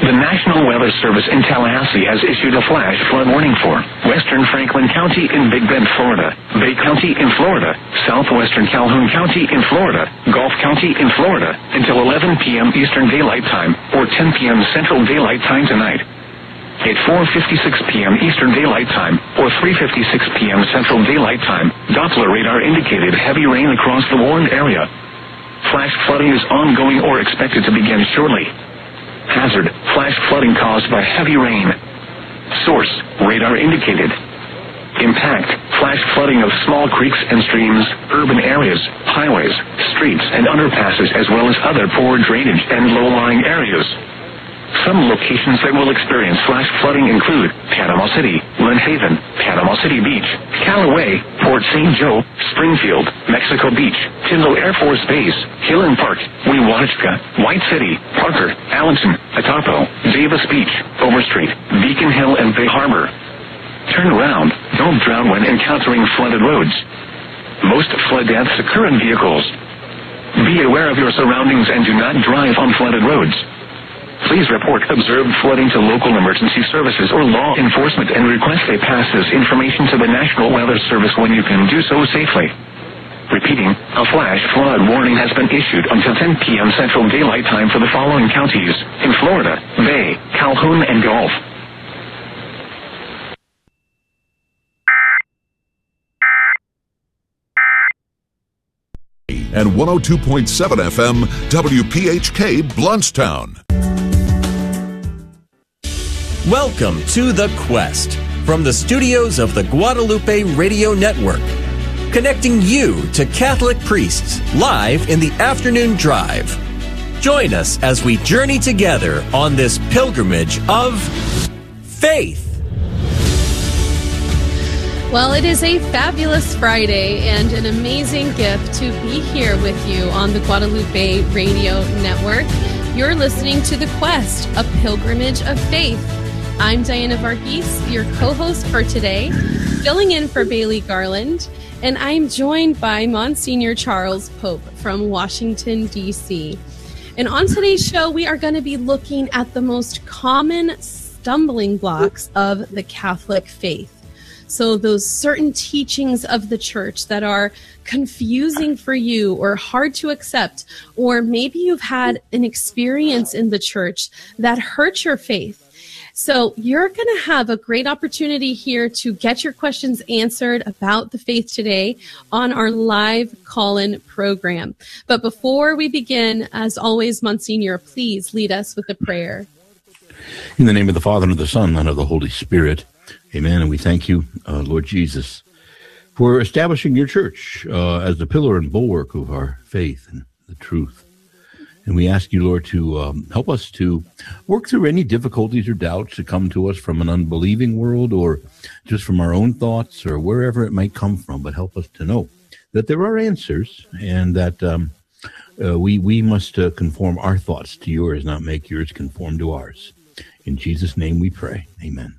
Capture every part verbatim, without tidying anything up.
The National Weather Service in Tallahassee has issued a flash flood warning for western Franklin County in Big Bend, Florida, Bay County in Florida, southwestern Calhoun County in Florida, Gulf County in Florida, until eleven p.m. Eastern Daylight Time or ten p.m. Central Daylight Time tonight. At four fifty-six p.m. Eastern Daylight Time or three fifty-six p.m. Central Daylight Time, Doppler radar indicated heavy rain across the warned area. Flash flooding is ongoing or expected to begin shortly. Hazard, flash flooding caused by heavy rain. Source, radar indicated. Impact, flash flooding of small creeks and streams, urban areas, highways, streets, and underpasses, as well as other poor drainage and low-lying areas. Some locations that will experience flash flooding include Panama City, Lynn Haven, Panama City Beach, Callaway, Port Saint Joe, Springfield, Mexico Beach, Tyndall Air Force Base, Hill and Park, Wewatka, White City, Parker, Allenton, Atapo, Davis Beach, Overstreet, Beacon Hill, and Bay Harbor. Turn around. Don't drown when encountering flooded roads. Most flood deaths occur in vehicles. Be aware of your surroundings and do not drive on flooded roads. Please report observed flooding to local emergency services or law enforcement and request they pass this information to the National Weather Service when you can do so safely. Repeating, a flash flood warning has been issued until ten p.m. Central Daylight Time for the following counties in Florida, Bay, Calhoun, and Gulf. And one oh two point seven F M, W P H K, Blountstown. Welcome to The Quest from the studios of the Guadalupe Radio Network, connecting you to Catholic priests live in the afternoon drive. Join us as we journey together on this pilgrimage of faith. Well, it is a fabulous Friday and an amazing gift to be here with you on the Guadalupe Radio Network. You're listening to The Quest, a pilgrimage of faith. I'm Diana Varghese, your co-host for today, filling in for Bailey Garland, and I'm joined by Monsignor Charles Pope from Washington, D C And on today's show, we are going to be looking at the most common stumbling blocks of the Catholic faith. So those certain teachings of the church that are confusing for you or hard to accept, or maybe you've had an experience in the church that hurt your faith. So you're going to have a great opportunity here to get your questions answered about the faith today on our live call-in program. But before we begin, as always, Monsignor, please lead us with a prayer. In the name of the Father, and of the Son, and of the Holy Spirit. Amen. And we thank you, uh, Lord Jesus, for establishing your church uh, as the pillar and bulwark of our faith and the truth. And we ask you, Lord, to um, help us to work through any difficulties or doubts that come to us from an unbelieving world or just from our own thoughts or wherever it might come from. But help us to know that there are answers and that um, uh, we, we must uh, conform our thoughts to yours, not make yours conform to ours. In Jesus' name we pray. Amen.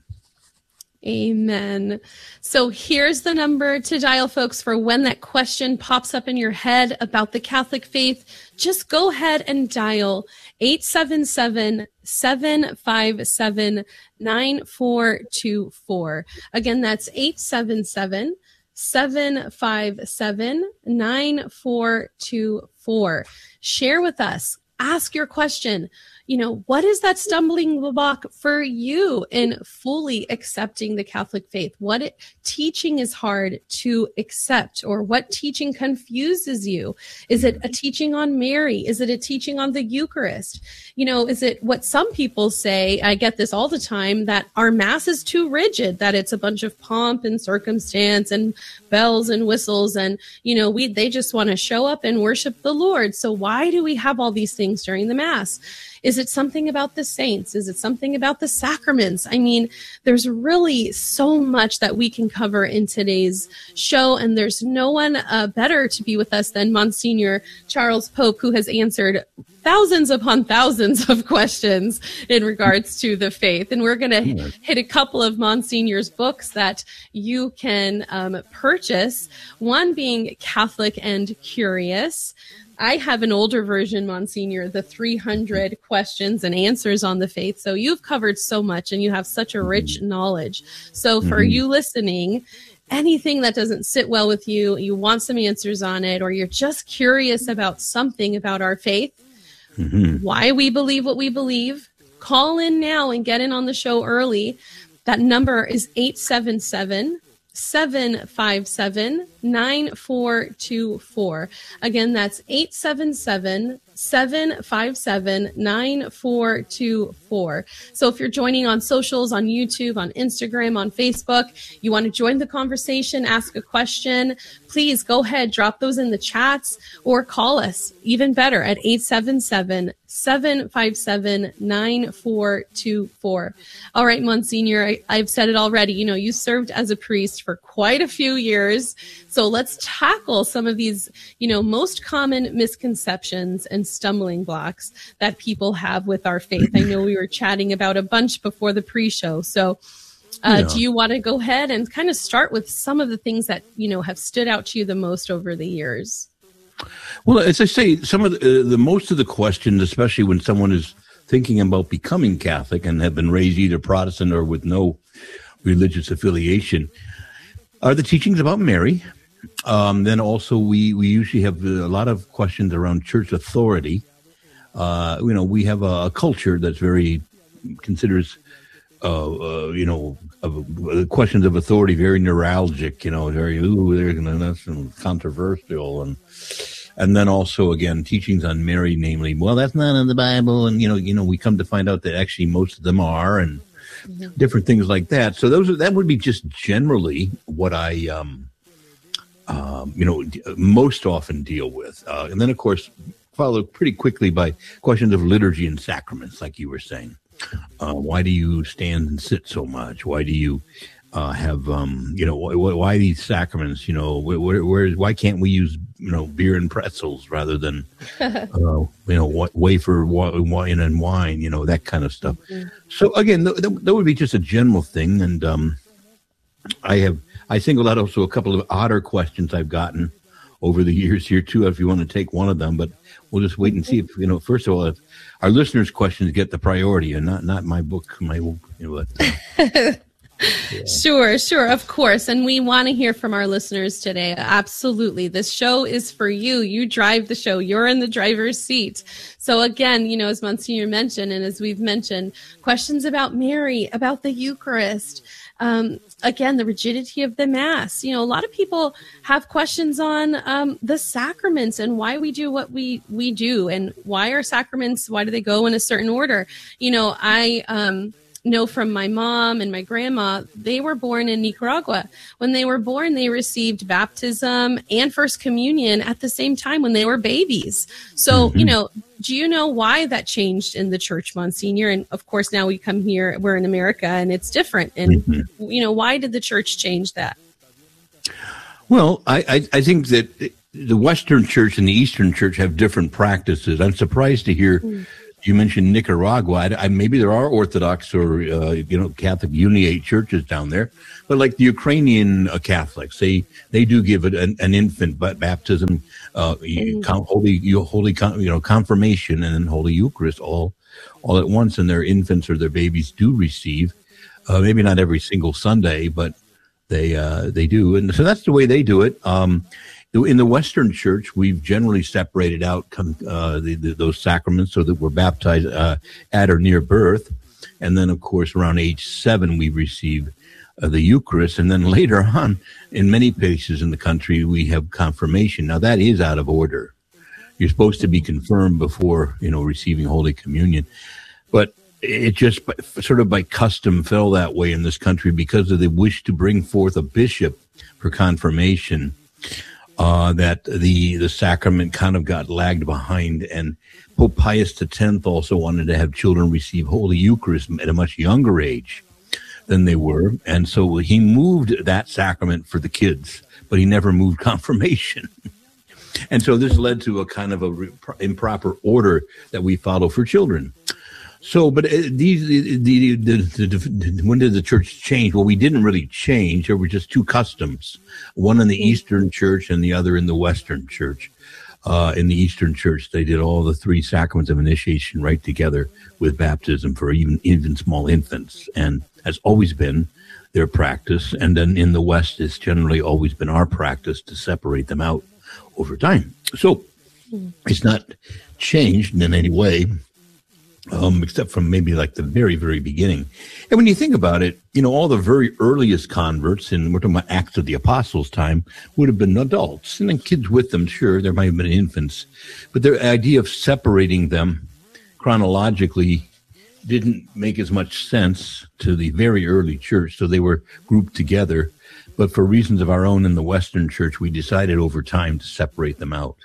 Amen. So here's the number to dial, folks, for when that question pops up in your head about the Catholic faith. Just go ahead and dial eight seven seven, seven five seven, nine four two four. Again, that's eight seven seven, seven five seven, nine four two four. Share with us. Ask your question. You know, what is that stumbling block for you in fully accepting the Catholic faith? What it, teaching is hard to accept, or what teaching confuses you? Is it a teaching on Mary? Is it a teaching on the Eucharist? You know, is it what some people say, I get this all the time, that our Mass is too rigid, that it's a bunch of pomp and circumstance and bells and whistles, and, you know, we they just want to show up and worship the Lord. So why do we have all these things during the Mass? Is it something about the saints? Is it something about the sacraments? I mean, there's really so much that we can cover in today's show, and there's no one uh, better to be with us than Monsignor Charles Pope, who has answered thousands upon thousands of questions in regards to the faith. And we're going to hit a couple of Monsignor's books that you can um, purchase, one being Catholic and Curious, I have an older version, Monsignor, the three hundred questions and answers on the faith. So you've covered so much and you have such a rich knowledge. So for mm-hmm. you listening, anything that doesn't sit well with you, you want some answers on it, or you're just curious about something about our faith, mm-hmm. why we believe what we believe, call in now and get in on the show early. That number is eight seven seven, seven five seven, nine four two four. Again, that's eight seven seven, seven five seven, nine four two four. So if you're joining on socials, on YouTube, on Instagram, on Facebook, you want to join the conversation, ask a question, please go ahead, drop those in the chats or call us, even better, at eight seven seven, seven five seven, nine four two four. All right, Monsignor, I, I've said it already. You know, you served as a priest for quite a few years. So let's tackle some of these, you know, most common misconceptions and stumbling blocks that people have with our faith. I know we were chatting about a bunch before the pre-show. So uh, yeah. do you want to go ahead and kind of start with some of the things that, you know, have stood out to you the most over the years? Well, as I say, some of the, uh, the most of the questions, especially when someone is thinking about becoming Catholic and have been raised either Protestant or with no religious affiliation, are the teachings about Mary. Um, then also we, we usually have a lot of questions around church authority. Uh, you know, we have a, a culture that's very considers, uh, uh, you know, uh, questions of authority very neuralgic. You know, very ooh, they're gonna that's controversial, and and then also again teachings on Mary, namely, well, that's not in the Bible, and you know, you know, we come to find out that actually most of them are, and mm-hmm. different things like that. So those are, that would be just generally what I. Um, Um, you know, most often deal with. Uh, and then, of course, followed pretty quickly by questions of liturgy and sacraments, like you were saying. Uh, why do you stand and sit so much? Why do you uh, have, um, you know, why, why these sacraments? You know, where, where, why can't we use, you know, beer and pretzels rather than, uh, you know, wafer, wine and wine, you know, that kind of stuff. Mm-hmm. So, again, th- th- that would be just a general thing. And um, I have, I singled out also a couple of odder questions I've gotten over the years here, too, if you want to take one of them. But we'll just wait and see if, you know, first of all, if our listeners' questions get the priority and not, not my book, my, you know, but, uh, yeah. Sure, sure, of course. And we want to hear from our listeners today. Absolutely. This show is for you. You drive the show. You're in the driver's seat. So again, you know, as Monsignor mentioned, and as we've mentioned, questions about Mary, about the Eucharist, Um, again, the rigidity of the Mass. You know, a lot of people have questions on um, the sacraments and why we do what we, we do, and why are sacraments, why do they go in a certain order? You know, I um, know from my mom and my grandma, they were born in Nicaragua. When they were born, they received baptism and First Communion at the same time when they were babies. So, mm-hmm. you know, do you know why that changed in the church, Monsignor? And of course, now we come here, we're in America, and it's different. And, mm-hmm. you know, why did the church change that? Well, I, I, I think that the Western church and the Eastern church have different practices. I'm surprised to hear mm. you mentioned Nicaragua. I, I, maybe there are Orthodox or, uh, you know, Catholic Uniate churches down there. But like the Ukrainian uh, Catholics, they, they do give it an, an infant baptism, uh, mm. holy, holy, you know, confirmation and then Holy Eucharist all, all at once. And their infants or their babies do receive, uh, maybe not every single Sunday, but they, uh, they do. And so that's the way they do it. Um, in the Western Church, we've generally separated out uh, the, the, those sacraments so that we're baptized uh, at or near birth. And then, of course, around age seven, we receive uh, the Eucharist. And then later on, in many places in the country, we have confirmation. Now, that is out of order. You're supposed to be confirmed before, you know, receiving Holy Communion. But it just sort of by custom fell that way in this country because of the wish to bring forth a bishop for confirmation. Uh, that the, the sacrament kind of got lagged behind, and Pope Pius the tenth also wanted to have children receive Holy Eucharist at a much younger age than they were. And so he moved that sacrament for the kids, but he never moved confirmation. And so this led to a kind of a re- improper order that we follow for children. So, but these, the, the, the, the, when did the church change? Well, we didn't really change. There were just two customs, one in the Eastern Church and the other in the Western Church. Uh, in the Eastern Church, they did all the three sacraments of initiation right together with baptism for even, even small infants, and has always been their practice. And then in the West, it's generally always been our practice to separate them out over time. So it's not changed in any way, um, except from maybe like the very, very beginning. And when you think about it, you know, all the very earliest converts, and we're talking about Acts of the Apostles' time, would have been adults. And then kids with them, sure, there might have been infants. But the idea of separating them chronologically didn't make as much sense to the very early church, so they were grouped together. But for reasons of our own in the Western Church, we decided over time to separate them out.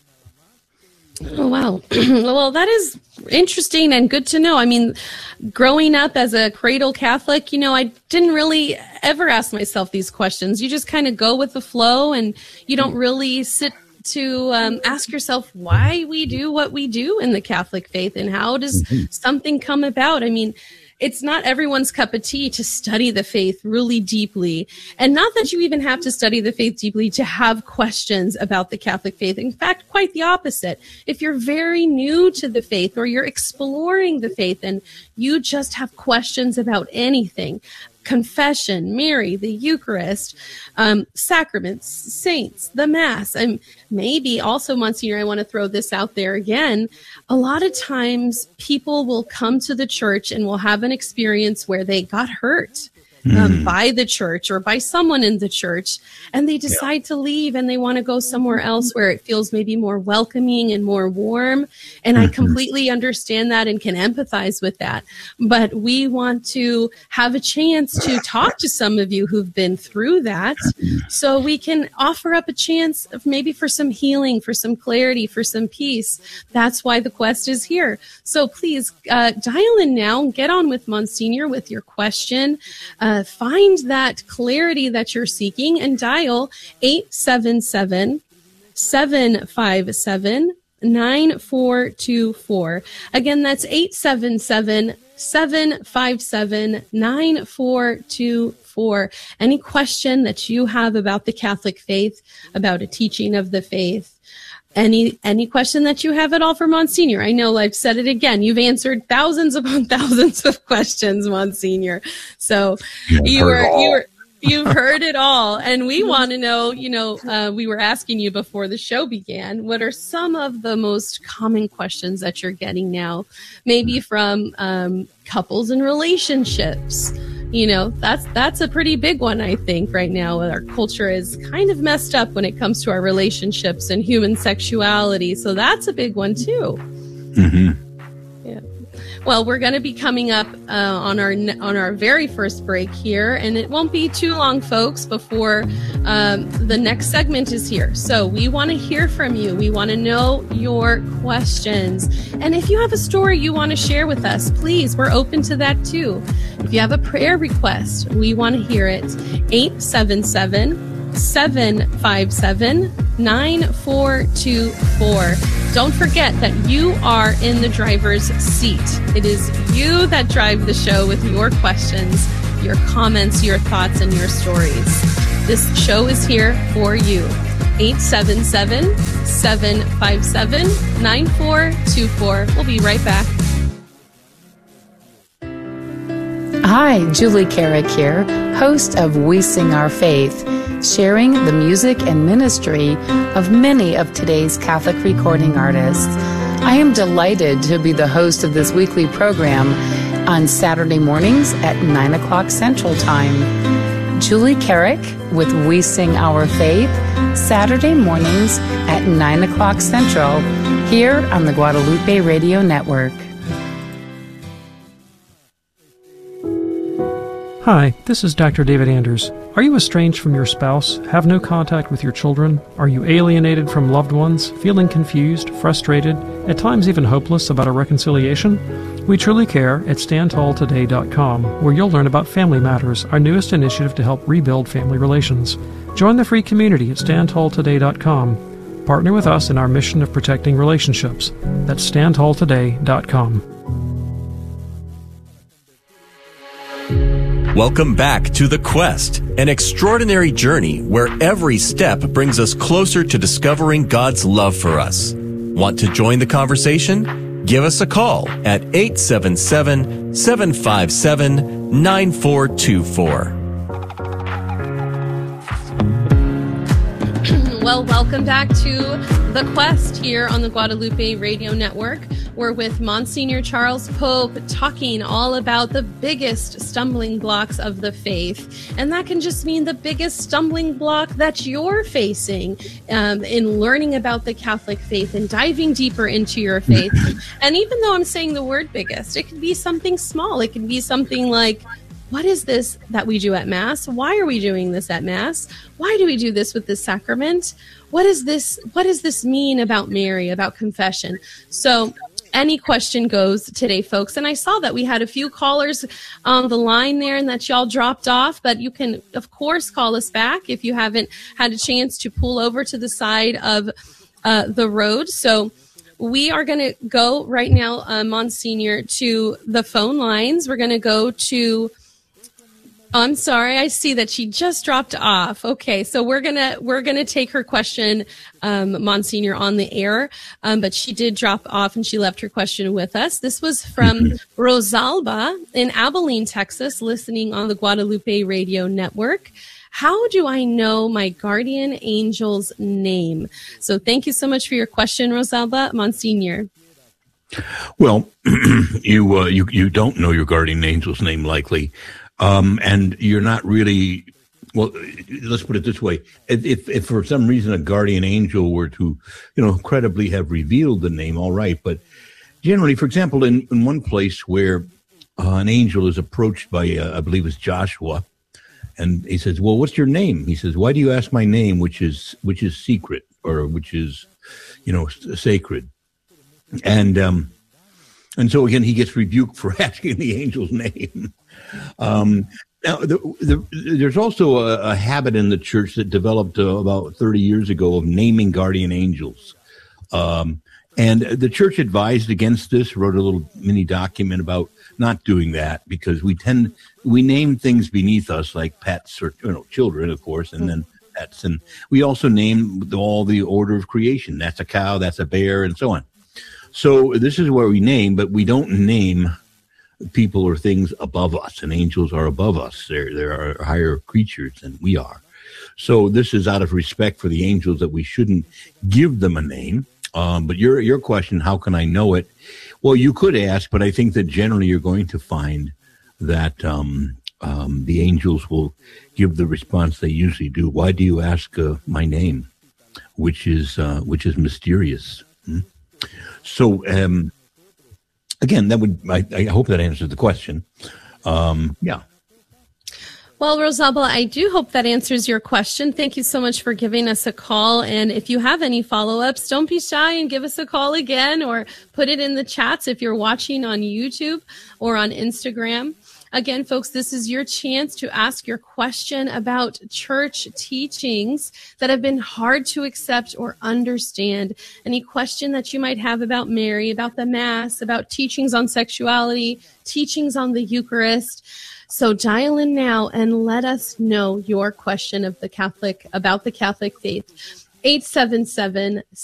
Oh, wow. Well, that is interesting and good to know. I mean, growing up as a cradle Catholic, you know, I didn't really ever ask myself these questions. You just kind of go with the flow, and you don't really sit to um, ask yourself why we do what we do in the Catholic faith, and how does mm-hmm. something come about? I mean, it's not everyone's cup of tea to study the faith really deeply. And not that you even have to study the faith deeply to have questions about the Catholic faith. In fact, quite the opposite. If you're very new to the faith, or you're exploring the faith and you just have questions about anything, confession, Mary, the Eucharist, um, sacraments, saints, the Mass, and maybe also, Monsignor, I want to throw this out there again. A lot of times people will come to the church and will have an experience where they got hurt um, mm. by the church or by someone in the church, and they decide yeah. to leave, and they want to go somewhere else where it feels maybe more welcoming and more warm. And mm-hmm. I completely understand that and can empathize with that. But we want to have a chance to talk to some of you who've been through that, so we can offer up a chance of maybe for some healing, for some clarity, for some peace. That's why the Quest is here. So please uh, dial in now and get on with Monsignor with your question. Uh, find that clarity that you're seeking and dial eight seven seven, seven five seven, nine four two four. Again, that's eight seven seven, seven five seven, nine four two four. Any question that you have about the Catholic faith, about a teaching of the faith, Any any question that you have at all for Monsignor? I know I've said it again. You've answered thousands upon thousands of questions, Monsignor. So you were you were you've heard it all, and we want to know. You know, uh, we were asking you before the show began, what are some of the most common questions that you're getting now? Maybe from um, couples and relationships. You know, that's that's a pretty big one, I think, right now. Our culture is kind of messed up when it comes to our relationships and human sexuality. So that's a big one, too. Mm-hmm. Yeah. Well, we're going to be coming up uh, on our on our very first break here, and it won't be too long, folks, before um, the next segment is here. So we want to hear from you. We want to know your questions. And if you have a story you want to share with us, please, we're open to that, too. If you have a prayer request, we want to hear it. eight seven seven, seven five seven, nine four two four. Don't forget that you are in the driver's seat. It is you that drive the show with your questions, your comments, your thoughts, and your stories. This show is here for you. eight seven seven, seven five seven, nine four two four. We'll be right back. Hi, Julie Carrick here, host of We Sing Our Faith, sharing the music and ministry of many of today's Catholic recording artists. I am delighted to be the host of this weekly program on Saturday mornings at nine o'clock Central Time. Julie Carrick with We Sing Our Faith, Saturday mornings at nine o'clock Central, here on the Guadalupe Radio Network. Hi, this is Doctor David Anders. Are you estranged from your spouse, have no contact with your children? Are you alienated from loved ones, feeling confused, frustrated, at times even hopeless about a reconciliation? We truly care at stand tall today dot com, where you'll learn about Family Matters, our newest initiative to help rebuild family relations. Join the free community at stand tall today dot com. Partner with us in our mission of protecting relationships. That's stand tall today dot com. Welcome back to The Quest, an extraordinary journey where every step brings us closer to discovering God's love for us. Want to join the conversation? Give us a call at eight seven seven, seven five seven, nine four two four. Well, welcome back to The Quest here on the Guadalupe Radio Network. We're with Monsignor Charles Pope talking all about the biggest stumbling blocks of the faith. And that can just mean the biggest stumbling block that you're facing um, in learning about the Catholic faith and diving deeper into your faith. And even though I'm saying the word biggest, it could be something small. It could be something like, what is this that we do at Mass? Why are we doing this at Mass? Why do we do this with this sacrament? What is this? What does this mean about Mary, about confession? So any question goes today, folks. And I saw that we had a few callers on the line there and that y'all dropped off, but you can, of course, call us back if you haven't had a chance to pull over to the side of uh, the road. So we are going to go right now, uh, Monsignor, to the phone lines. We're going to go to I'm sorry. I see that she just dropped off. Okay, so we're gonna we're gonna take her question, um, Monsignor, on the air. Um, but she did drop off and she left her question with us. This was from Rosalba in Abilene, Texas, listening on the Guadalupe Radio Network. How do I know my guardian angel's name? So thank you so much for your question, Rosalba. Monsignor. Well, you uh, you you don't know your guardian angel's name, likely. Um, and you're not really, well, let's put it this way. If, if, if for some reason a guardian angel were to, you know, credibly have revealed the name, all right. But generally, for example, in, in one place where uh, an angel is approached by, uh, I believe it's Joshua, and he says, well, what's your name? He says, why do you ask my name, which is, which is secret or which is, you know, sacred? And, um, and so again, he gets rebuked for asking the angel's name. Um, now, the, the, there's also a, a habit in the church that developed uh, about thirty years ago of naming guardian angels. Um, and the church advised against this, wrote a little mini document about not doing that because we tend, we name things beneath us like pets or, you know, children, of course, and then pets. And we also name all the order of creation. That's a cow, that's a bear, and so on. So this is where we name, but we don't name people or things above us, and angels are above us. They're, they're higher creatures than we are. So this is out of respect for the angels that we shouldn't give them a name. Um, but your your question, how can I know it? Well, you could ask, but I think that generally you're going to find that um, um, the angels will give the response they usually do. Why do you ask uh, my name, which is uh, which is mysterious? Hmm? So. Um, Again, that would I, I hope that answers the question. Um, yeah. Well, Rosalba, I do hope that answers your question. Thank you so much for giving us a call. And if you have any follow-ups, don't be shy and give us a call again or put it in the chats if you're watching on YouTube or on Instagram. Again, folks, this is your chance to ask your question about church teachings that have been hard to accept or understand. Any question that you might have about Mary, about the Mass, about teachings on sexuality, teachings on the Eucharist. So dial in now and let us know your question of the Catholic, about the Catholic faith. eight seven seven